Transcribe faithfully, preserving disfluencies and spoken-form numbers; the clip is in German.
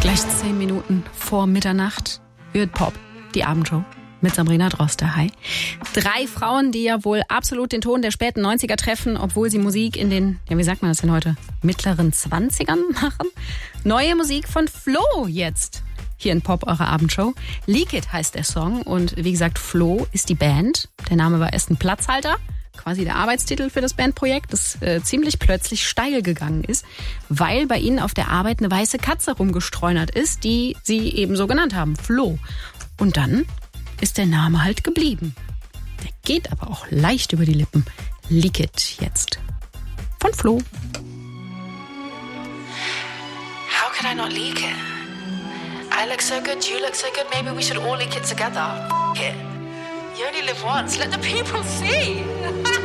Gleich zehn Minuten vor Mitternacht wird Pop, die Abendshow mit Sabrina Droste. Hi. Drei Frauen, die ja wohl absolut den Ton der späten neunziger treffen, obwohl sie Musik in den, ja wie sagt man das denn heute, mittleren Zwanzigern machen. Neue Musik von Flo jetzt. Hier in Pop, eure Abendshow. Leak It heißt der Song und wie gesagt, Flo ist die Band. Der Name war erst ein Platzhalter, quasi der Arbeitstitel für das Bandprojekt, das äh, ziemlich plötzlich steil gegangen ist, weil bei ihnen auf der Arbeit eine weiße Katze rumgestreunert ist, die sie eben so genannt haben, Flo. Und dann ist der Name halt geblieben. Der geht aber auch leicht über die Lippen. Leak It jetzt. Von Flo. How could I not leak it? I look so good, you look so good, maybe we should all leak it together. F*** it. You only live once, let the people see.